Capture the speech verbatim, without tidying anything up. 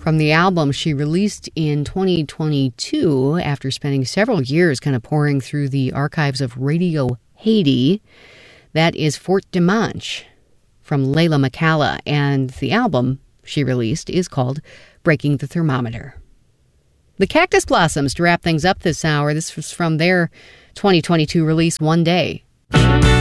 from the album she released in twenty twenty-two after spending several years kind of pouring through the archives of Radio Haiti. That is Fort Dimanche from Layla McCalla, and the album she released is called Breaking the Thermometer. The Cactus Blossoms to wrap things up this hour. This was from their twenty twenty-two release, One Day.